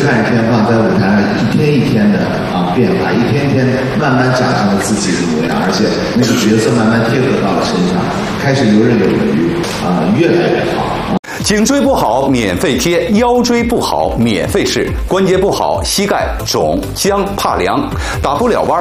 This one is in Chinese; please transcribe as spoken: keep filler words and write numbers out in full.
汉天放在舞台上一天一天的啊变化，一天一天慢慢长成了自己的模样，而且那个角色慢慢贴合到了身上，开始游刃有余啊，越来越好。 颈椎不好免费贴，腰椎不好免费试，关节不好膝盖肿僵怕凉，打不了弯